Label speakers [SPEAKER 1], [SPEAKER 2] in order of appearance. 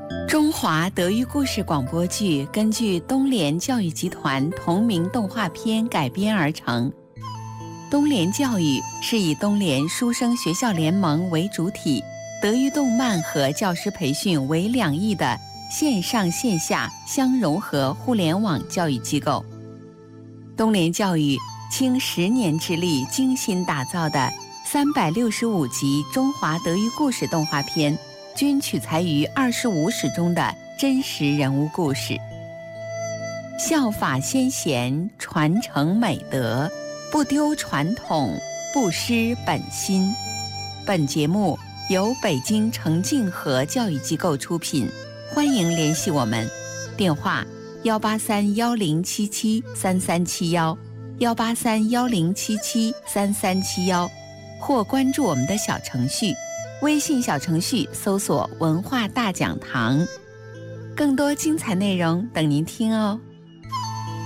[SPEAKER 1] 中华德育故事广播剧根据东联教育集团同名动画片改编而成。东联教育是以东联书生学校联盟为主体，德育动漫和教师培训为两翼的线上线下相融合互联网教育机构。东联教育倾10年之力精心打造的365集中华德育故事动画片，均取材于25史中的真实人物故事。效法先贤，传承美德，不丢传统，不失本心。本节目由北京程静和教育机构出品，欢迎联系我们，电话18310773371，18310773371，或关注我们的小程序，微信小程序搜索文化大讲堂，更多精彩内容等您听哦。